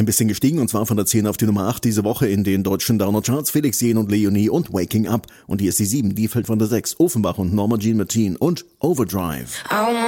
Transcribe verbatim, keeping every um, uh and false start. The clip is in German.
bisschen gestiegen, und zwar von der zehn auf die Nummer acht diese Woche in den deutschen Downer-Charts. Felix Jähn und Leonie und Waking Up. Und hier ist die sieben, die fällt von der sechs. Offenbach und Norma Jean Martin und Overdrive.